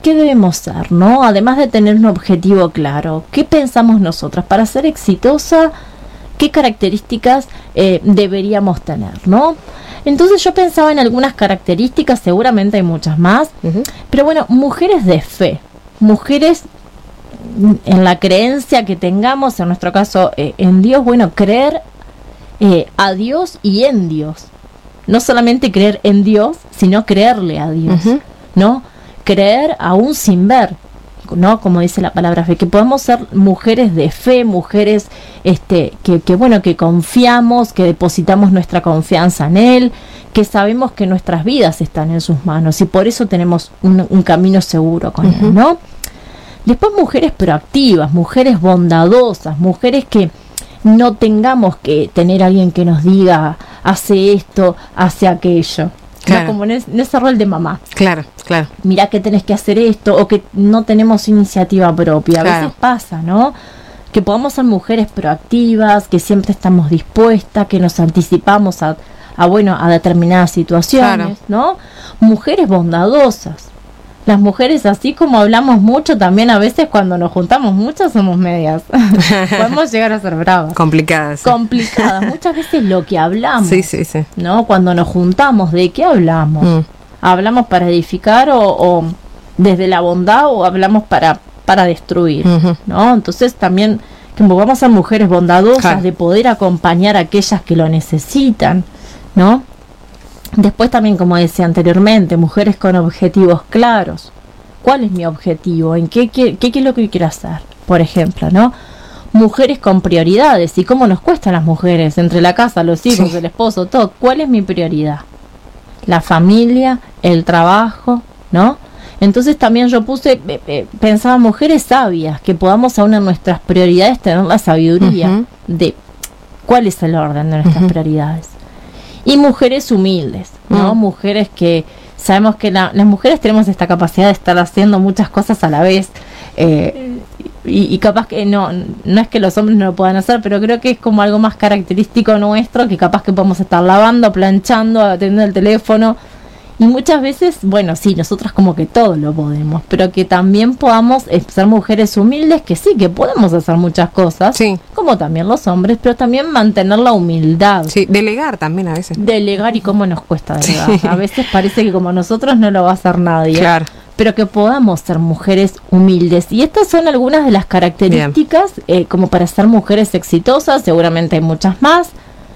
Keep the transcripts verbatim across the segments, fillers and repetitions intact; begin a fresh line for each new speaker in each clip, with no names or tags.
qué debemos ser, ¿no? Además de tener un objetivo claro, ¿qué pensamos nosotras? Para ser exitosa, ¿qué características eh, deberíamos tener, ¿no? Entonces yo pensaba en algunas características, seguramente hay muchas más, uh-huh. pero bueno, mujeres de fe, mujeres en la creencia que tengamos, en nuestro caso eh, en Dios, bueno, creer eh, a Dios y en Dios. No solamente creer en Dios, sino creerle a Dios, uh-huh. ¿no? Creer aún sin ver, ¿no? Como dice la palabra fe, que podemos ser mujeres de fe, mujeres este que, que bueno, que confiamos, que depositamos nuestra confianza en Él, que sabemos que nuestras vidas están en sus manos y por eso tenemos un, un camino seguro con uh-huh. Él, ¿no? Después mujeres proactivas, mujeres bondadosas, mujeres que no tengamos que tener a alguien que nos diga hace esto, hace aquello. Claro. No, como en, es, en ese rol de mamá.
Claro, claro.
Mirá que tenés que hacer esto, o que no tenemos iniciativa propia. A claro. veces pasa, ¿no? Que podamos ser mujeres proactivas, que siempre estamos dispuestas, que nos anticipamos a, a bueno, a determinadas situaciones, claro. ¿no? Mujeres bondadosas. Las mujeres, así como hablamos mucho, también a veces cuando nos juntamos muchas somos medias. Podemos llegar a ser bravas.
Complicadas.
Sí. Complicadas. Muchas veces lo que hablamos,
sí, sí, sí.
¿no? Cuando nos juntamos, ¿de qué hablamos? Mm. ¿Hablamos para edificar o, o desde la bondad o hablamos para, para destruir? Uh-huh. ¿No? Entonces también que vamos a ser mujeres bondadosas, claro. de poder acompañar a aquellas que lo necesitan, ¿no? Después también, como decía anteriormente, mujeres con objetivos claros. ¿Cuál es mi objetivo? ¿En qué, qué, qué, qué es lo que quiero hacer? Por ejemplo, ¿no? Mujeres con prioridades. ¿Y cómo nos cuestan las mujeres? Entre la casa, los hijos, sí. el esposo, todo. ¿Cuál es mi prioridad? La familia, el trabajo, ¿no? Entonces también yo puse, eh, eh, pensaba mujeres sabias, que podamos aún en nuestras prioridades tener la sabiduría uh-huh. de cuál es el orden de nuestras uh-huh. prioridades. Y mujeres humildes, ¿no? Mm. Mujeres que sabemos que la, las mujeres tenemos esta capacidad de estar haciendo muchas cosas a la vez. Eh, y, y capaz que no, no es que los hombres no lo puedan hacer, pero creo que es como algo más característico nuestro, que capaz que podemos estar lavando, planchando, atendiendo el teléfono. Y muchas veces, bueno, sí, nosotras como que todo lo podemos, pero que también podamos ser mujeres humildes, que sí, que podemos hacer muchas cosas,
sí.
como también los hombres, pero también mantener la humildad.
Sí, delegar también a veces.
Delegar y cómo nos cuesta delegar. Sí. A veces parece que como nosotros no lo va a hacer nadie.
Claro.
Pero que podamos ser mujeres humildes. Y estas son algunas de las características eh, como para ser mujeres exitosas, seguramente hay muchas más.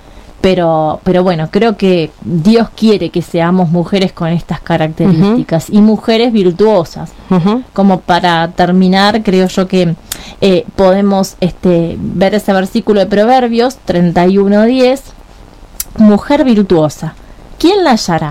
Pero, pero bueno, creo que Dios quiere que seamos mujeres con estas características uh-huh. y mujeres virtuosas. Uh-huh. Como para terminar, creo yo que eh, podemos este, ver ese versículo de Proverbios treinta y uno diez. Mujer virtuosa, ¿quién la hallará?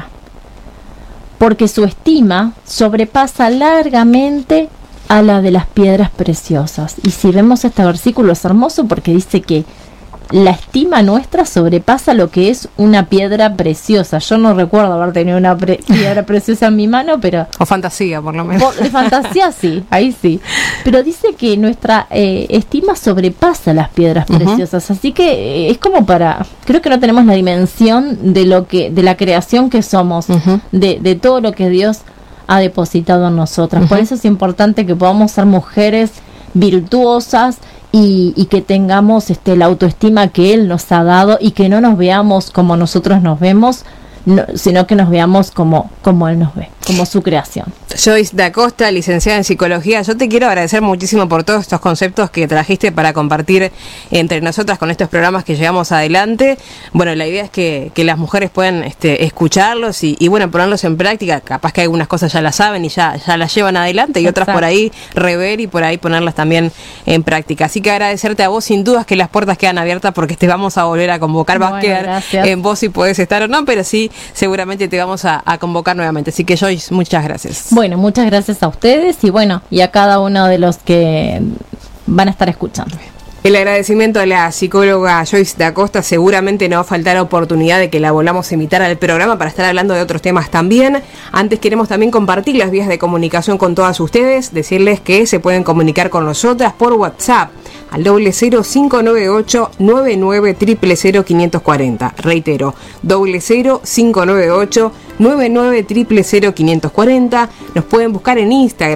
Porque su estima sobrepasa largamente a la de las piedras preciosas. Y si vemos este versículo es hermoso porque dice que la estima nuestra sobrepasa lo que es una piedra preciosa. Yo no recuerdo haber tenido una pre- piedra preciosa en mi mano, pero...
O fantasía, por lo menos.
Por, de fantasía, sí, ahí sí. Pero dice que nuestra eh, estima sobrepasa las piedras uh-huh. preciosas. Así que eh, es como para... Creo que no tenemos la dimensión de lo que de la creación que somos, uh-huh. de, de todo lo que Dios ha depositado en nosotras. Uh-huh. Por eso es importante que podamos ser mujeres virtuosas, Y, y que tengamos este la autoestima que Él nos ha dado y que no nos veamos como nosotros nos vemos, no, sino que nos veamos como, como Él nos ve, como su creación.
Joyce Da Costa, licenciada en Psicología, yo te quiero agradecer muchísimo por todos estos conceptos que trajiste para compartir entre nosotras con estos programas que llevamos adelante. Bueno, la idea es que, que las mujeres puedan este, escucharlos y, y bueno, ponerlos en práctica. Capaz que algunas cosas ya las saben y ya, ya las llevan adelante y Exacto. otras por ahí rever y por ahí ponerlas también en práctica. Así que agradecerte a vos, sin dudas que las puertas quedan abiertas porque te vamos a volver a convocar. Bueno, vas a quedar gracias. En vos si podés estar o no, pero sí, seguramente te vamos a, a convocar nuevamente. Así que Joyce, muchas gracias.
Bueno, muchas gracias a ustedes y bueno, y a cada uno de los que van a estar escuchando.
El agradecimiento a la psicóloga Joyce Da Costa. Seguramente no va a faltar oportunidad de que la volvamos a invitar al programa para estar hablando de otros temas también. Antes queremos también compartir las vías de comunicación con todas ustedes, decirles que se pueden comunicar con nosotras por WhatsApp al doble cero cinco nueve ocho nueve nueve cero cero cero quinientos cuarenta. Reitero, doble cero cinco nueve ocho nueve nueve cero cero cero quinientos cuarenta. Nos pueden buscar en Instagram